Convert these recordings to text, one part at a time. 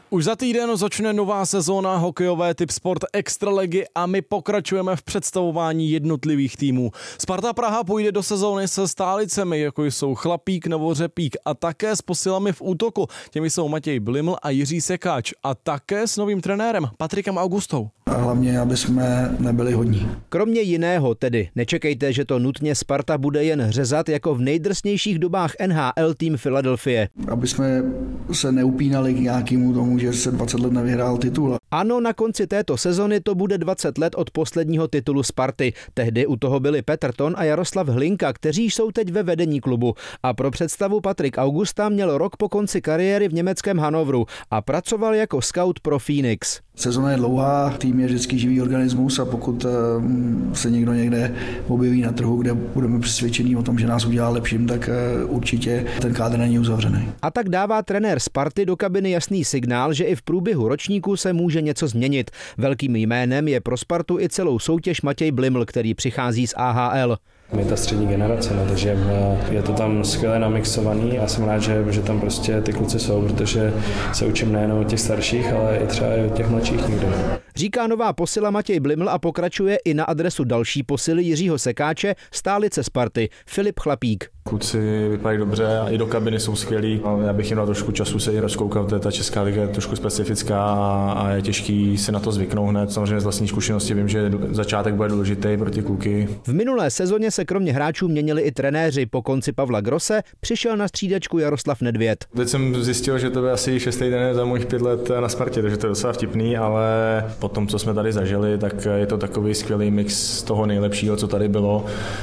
Už za týden začne nová sezóna hokejové Tipsport Extraligy a my pokračujeme v představování jednotlivých týmů. Sparta Praha půjde do sezóny se stálicemi, jako jsou Chlapík nebo Řepík, a také s posilami v útoku. Těmi jsou Matěj Bliml a Jiří Sekáč, a také s novým trenérem Patrikem Augustou. A hlavně, aby jsme nebyli hodní. Kromě jiného tedy, nečekejte, že to nutně Sparta bude jen řezat jako v nejdrsnějších dobách NHL tým Philadelphie. Aby jsme se neupínali k nějakému tomu, že se 20 let nevyhrál titul. Ano, na konci této sezony to bude 20 let od posledního titulu Sparty. Tehdy u toho byli Petr Ton a Jaroslav Hlinka, kteří jsou teď ve vedení klubu. A pro představu Patrik Augusta měl rok po konci kariéry v německém Hannoveru a pracoval jako scout pro Phoenix. Sezona je dlouhá, tým je vždycky živý organismus a pokud se někdo někde objeví na trhu, kde budeme přesvědčení o tom, že nás udělá lepším, tak určitě ten kádr není uzavřený. A tak dává trenér Sparty do kabiny jasný signál, že i v průběhu ročníku se může něco změnit. Velkým jménem je pro Spartu i celou soutěž Matěj Bliml, který přichází z AHL. My ta střední generace, takže je to tam skvěle namixovaný a jsem rád, že tam prostě ty kluci jsou, protože se učím nejen od těch starších, ale i třeba i od těch mladších někdy. Říká nová posila Matěj Bliml a pokračuje i na adresu další posily Jiřího Sekáče, stálice Sparty, Filip Chlapík. Kluci vypadají dobře a i do kabiny jsou skvělí. Já bych jim na trošku času se i rozkoukal, ta česká liga je trošku specifická a je těžký si na to zvyknout hned. Samozřejmě z vlastní zkušenosti vím, že začátek bude důležitý pro ty kluky. V minulé sezóně se kromě hráčů měnili i trenéři. Po konci Pavla Grosse přišel na střídačku Jaroslav Nedvěd. Teď jsem zjistil, že to bude asi 6. den za mojich 5 let na Spartě, takže to je docela vtipný, ale po tom, co jsme tady zažili, tak je to takový skvělý mix toho nejlepšího, co tady bylo,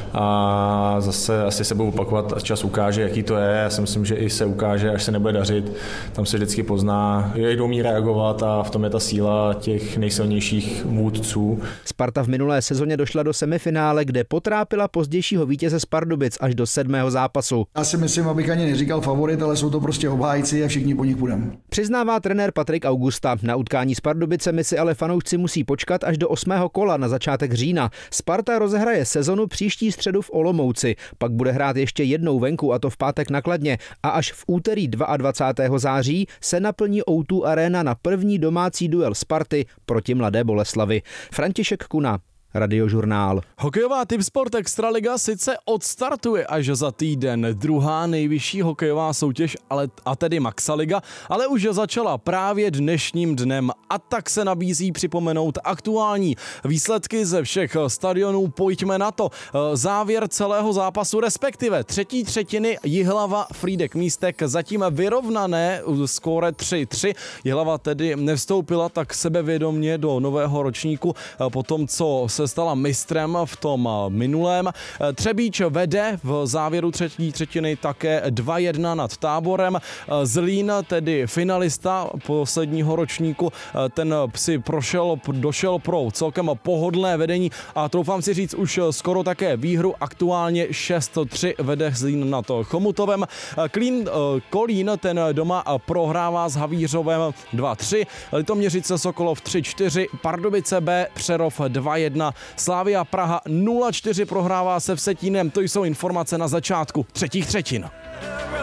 a zase asi se budu opakovat a čas ukáže, jaký to je. Já si myslím, že i se ukáže, až se nebude dařit. Tam se vždycky pozná, jak umí reagovat, a v tom je ta síla těch nejsilnějších vůdců. Sparta v minulé sezóně došla do semifinále, kde potrápila pozdějšího vítěze z Pardubic až do 7. zápasu. Já si myslím, abych ani neříkal favorit, ale jsou to prostě obhájci a všichni po nich půjdeme. Přiznává trenér Patrik Augusta. Na utkání s Pardubicemi si ale fanoušci musí počkat až do 8. kola na začátek října. Sparta rozehraje sezonu příští středu v Olomouci, pak bude hrát ještě jednou venku, a to v pátek na Kladně, a až v úterý 22. září se naplní O2 Arena na první domácí duel Sparty proti Mladé Boleslavi. František Kuna, Radiožurnál. Hokejová Tipsport Extraliga sice odstartuje až za týden, druhá nejvyšší hokejová soutěž, a tedy Maxaliga, ale už začala právě dnešním dnem, a tak se nabízí připomenout aktuální výsledky ze všech stadionů. Pojďme na to. Závěr celého zápasu, respektive třetí třetiny Jihlava Frýdek Místek, zatím vyrovnané, skóre 3-3. Jihlava tedy nevstoupila tak sebevědomně do nového ročníku po tom, co se stala mistrem v tom minulém. Třebíč vede v závěru třetí třetiny také 2-1 nad Táborem. Zlín, tedy finalista posledního ročníku, ten si došel pro celkem pohodlné vedení a troufám si říct už skoro také výhru. Aktuálně 6-3 vede Zlín nad Chomutovem. Kolín, ten doma prohrává s Havířovem 2-3. Litoměřice Sokolov 3-4. Pardubice B Přerov 2-1. Slavia Praha 0-4 prohrává se Vsetínem. To jsou informace na začátku třetích třetin.